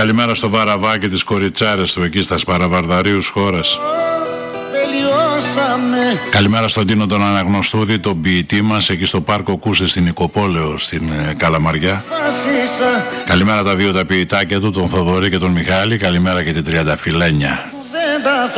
Καλημέρα στο Βαραβά και τις κοριτσάρες του εκεί στα Σπαραβαρδαρίους χώρας. Καλημέρα στον Τίνο τον Αναγνωστούδη, τον ποιητή μας εκεί στο πάρκο Κούσε στην Νικοπόλεω στην Καλαμαριά. Καλημέρα τα δύο τα ποιητάκια του, τον Θοδωρή και τον Μιχάλη. Καλημέρα και την Τριανταφυλένια.